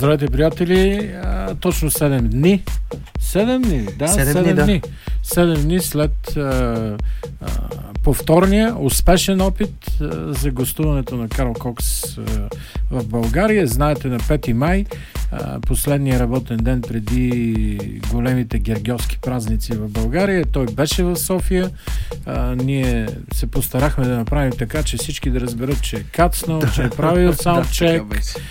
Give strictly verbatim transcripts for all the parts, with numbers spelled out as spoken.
Здравейте, приятели! А, точно седем дни. седем дни, да, седем дни. дни. седем дни след а, а, повторния успешен опит а, за гостуването на Карл Кокс а, в България. Знаете, на пети май, а, последния работен ден преди големите гергьовски празници в България, той беше в София. А, ние се постарахме да направим така, че всички да разберат, че е кацнал, че е правил саундчек,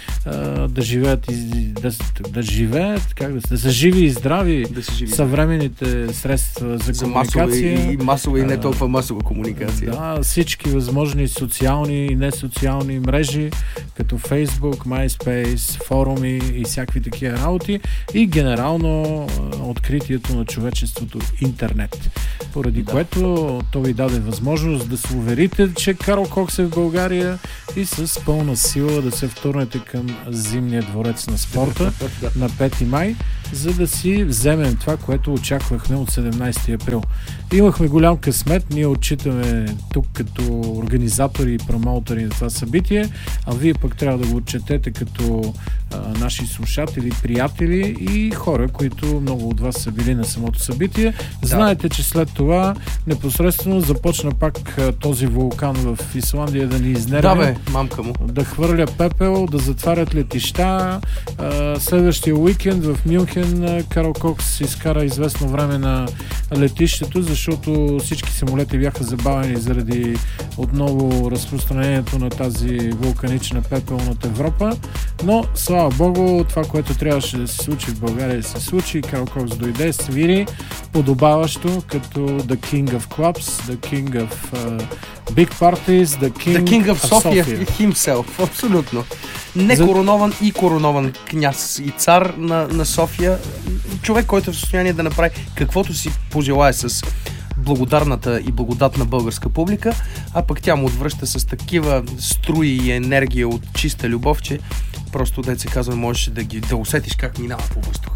да, да живеят, да, да живеят, как да, да са живи и здрави да живи. Съвременните средства за, за комуникация. Масова и, и масова и не толкова масова комуникация. Да, всички възможни социални и несоциални мрежи, като Facebook, MySpace, форуми и всякакви такива работи, и генерално откритието на човечеството интернет. Поради да. което то ви даде възможност да се уверите, че Карл Кокс е в България и с пълна сила да се втурнете към Зимния дворец на спорта на пети май, за да си вземем това, което очаквахме от седемнайсети април. Имахме голям късмет, ние отчитаме тук като организатори и промоутери на това събитие, а вие пък трябва да го отчетете като а, наши слушатели, приятели и хора, които много от вас са били на самото събитие. Да. Знаете, че след това непосредствено започна пак а, този вулкан в Исландия да ни изнерви. Да бе, мамка му. Да хвърля пепел, да затварят летища. А, следващия уикенд в Мюнхен Карл Кокс изкара известно време на летището, защото всички самолети бяха забавени заради отново разпространението на тази вулканична пепел над Европа. Но, слава богу, това, което трябваше да се случи в България, се случи. Карл Кокс дойде, свири подобаващо, като The King of Clubs, The King of uh, Big Parties, The King, The King of, of Sofia, Sofia. Himself, абсолютно. Не За... коронован и коронован княз и цар на, на София. Човек, който е в състояние да направи каквото си пожелае с благодарната и благодатна българска публика, а пък тя му отвръща с такива струи и енергия от чиста любов, че просто, дет се казва, можеш да, ги, да усетиш как минава по въздуха.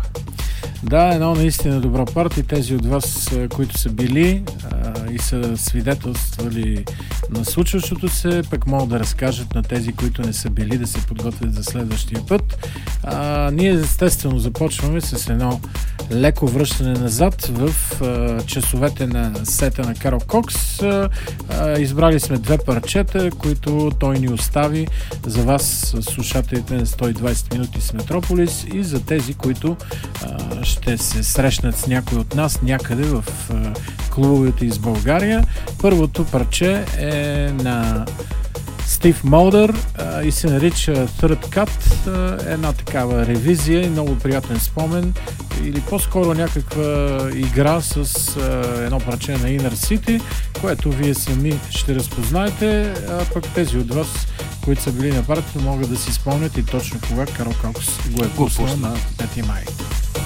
Да, едно наистина добра парти. Тези от вас, които са били а, и са свидетелствали на случващото се, пък могат да разкажат на тези, които не са били, да се подготвят за следващия път. А, ние естествено започваме с едно леко връщане назад в а, часовете на сета на Карл Кокс. А, а, избрали сме две парчета, които той ни остави за вас, слушателите на сто и двайсет минути с Метрополис, и за тези, които а, ще се срещнат с някой от нас някъде в а, клубовете из България. Първото парче е на Стив Молдър а, и се нарича Third Cut. А, една такава ревизия и много приятен спомен, или по-скоро някаква игра с а, едно парче на Inner City, което вие сами ще разпознаете, а пък тези от вас, които са били на партията, могат да си спомнят и точно кога Карл Кокс го е пуснал на пети май.